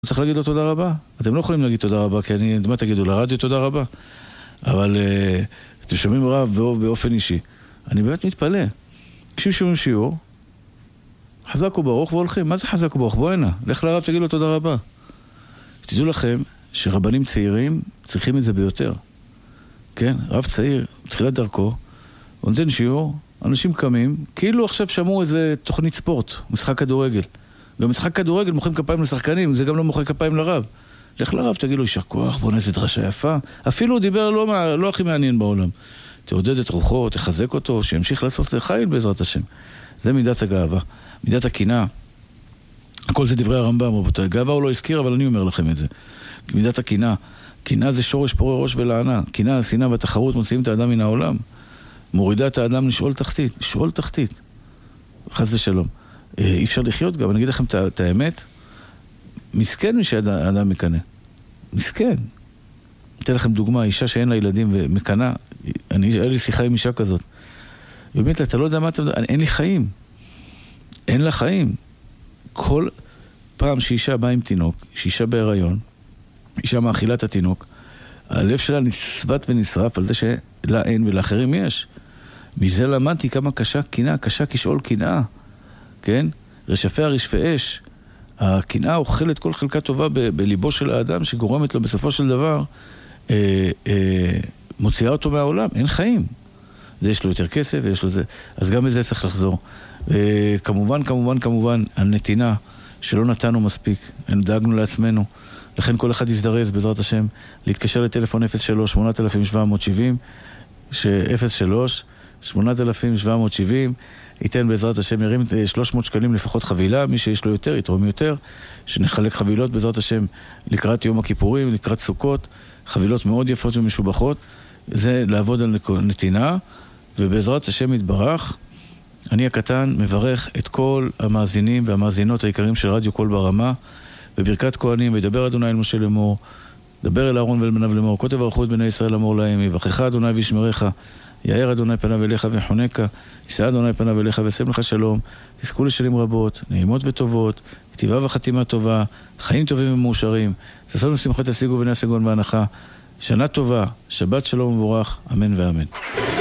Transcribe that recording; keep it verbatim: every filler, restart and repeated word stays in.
צריך להגיד לו תודה רבה. אתם לא יכולים להגיד תודה רבה, כי אני, מה תגידו, לרדיו תודה רבה. אבל uh, אתם שומעים רב באופן אישי. אני באמת מתפלא. כשהם שומעים שיעור, חזק וברוך והולכים. מה זה חזק וברוך? בוא הנה. לך לרב, תגיד לו תודה רבה. תדעו לכם שרבנים צעירים צריכים את זה ביותר. כן? רב צעיר, בתחילת דרכו, הוא נותן שיעור, אנשים קמים, כאילו עכשיו שמעו איזה תוכנית ספורט, משחק כדורגל. במשחק כדורגל מוחאים כפיים לשחקנים, זה גם לא מוחא כפיים לרב. לך לרב, תגיד לו, יישר כוח, בוא נעשה דרשה יפה. אפילו הוא דיבר לא, לא הכי מעניין בעולם. תעודד את רוחו, תחזק אותו, שימשיך לעשות חיל בעזרת השם. זה מידת הגאווה. מידת הקנאה. הכל זה דברי הרמב"ם, רבותיי. גאווה הוא לא הזכיר, אבל אני אומר לכם את זה. מידת הקנאה. קנאה זה שורש פורה ראש ולענה. קנאה, שנאה והתחרות מוציאים את האדם מן העולם. מורידה את האדם לשאול תחתית. לשאול תחתית. חס ושלום. אי אפשר לחיות גם. אני אגיד לכם את האמת. מסכן מי שהאדם מקנה. מסכן. אתן לכם דוגמה, אישה שאין לה ילדים ומקנה. אני, היה לי שיחה עם אישה כזאת. באמת, אתה לא יודע מה אתה... אין לי חיים. אין לה חיים. כל פעם שאישה באה עם תינוק, שאישה בהיריון, אישה מאכילה את התינוק, הלב שלה נצבת ונשרף על זה שלה אין ולאחרים יש. מזה למדתי כמה קשה קנאה, קשה כשאול קנאה. כן? רשפי הרשפי אש. הקנאה אוכלת כל חלקה טובה ב- בליבו של האדם, שגורמת לו בסופו של דבר, אה, אה, מוציאה אותו מהעולם. אין חיים. זה יש לו יותר כסף, ויש לו זה. אז גם בזה צריך לחזור. אה, כמובן, כמובן, כמובן, הנתינה שלא נתנו מספיק. דאגנו לעצמנו. לכן כל אחד יזדרז, בעזרת השם, להתקשר לטלפון אפס שלוש שמונה שבע שבע אפס, ש-אפס שלוש שמונה שבע שבע ייתן בעזרת השם, ירים שלוש מאות שקלים לפחות חבילה, מי שיש לו יותר, יתרום יותר, שנחלק חבילות בעזרת השם לקראת יום הכיפורים, לקראת סוכות, חבילות מאוד יפות ומשובחות, זה לעבוד על נתינה, ובעזרת השם יתברך, אני הקטן מברך את כל המאזינים והמאזינות העיקרים של רדיו קול ברמה, בברכת כהנים, וידבר אדוני אל משה לאמור, דבר אל אהרון ואל בניו לאמור, כה תברכו את בני ישראל לאמור להם, יברכך אדוני וישמרך, יאר אדוני פניו אליך ויחונקה, יישא אדוני פניו אליך וישם לך שלום, תזכו לשנים רבות, נעימות וטובות, כתיבה וחתימה טובה, חיים טובים ומאושרים, ששון ושמחה תשיגו ונעשה גאון והנחה, שנה טובה, שבת שלום ומבורך, אמן ואמן.